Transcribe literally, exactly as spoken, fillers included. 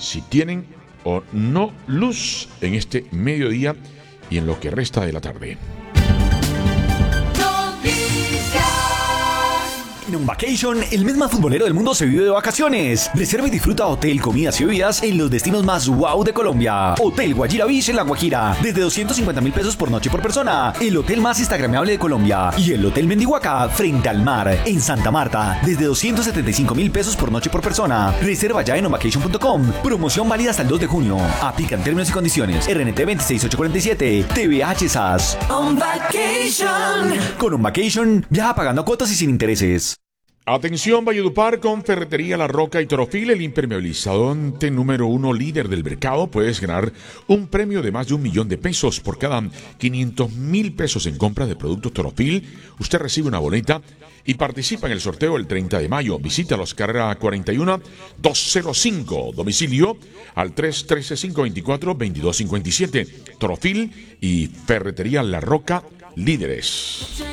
si tienen o no luz en este mediodía y en lo que resta de la tarde. En un vacation, el mes más futbolero del mundo se vive de vacaciones. Reserva y disfruta hotel, comidas y bebidas en los destinos más wow de Colombia. Hotel Guajira Beach en La Guajira, desde doscientos cincuenta mil pesos por noche por persona. El hotel más instagramable de Colombia. Y el Hotel Mendihuaca, frente al mar, en Santa Marta, desde doscientos setenta y cinco mil pesos por noche por persona. Reserva ya en onvacation punto com. Promoción válida hasta el dos de junio. Aplican términos y condiciones. R N T veintiséis mil ochocientos cuarenta y siete. T V H S A S. On Vacation. Con On Vacation, viaja pagando cuotas y sin intereses. Atención Valledupar con Ferretería La Roca y Torofil, el impermeabilizador número uno líder del mercado. Puedes ganar un premio de más de un millón de pesos por cada quinientos mil pesos en compra de productos Torofil. Usted recibe una boleta y participa en el sorteo el treinta de mayo. Visítalos, carrera cuarenta y uno, doscientos cinco, domicilio al tres uno tres, cinco dos cuatro, veintidós cincuenta y siete. Torofil y Ferretería La Roca, líderes.